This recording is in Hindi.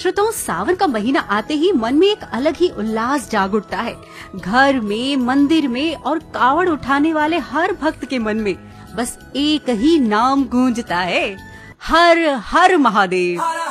श्रोताओं, सावन का महीना आते ही मन में एक अलग ही उल्लास जाग उठता है। घर में, मंदिर में और कावड़ उठाने वाले हर भक्त के मन में बस एक ही नाम गूंजता है, हर हर महादेव।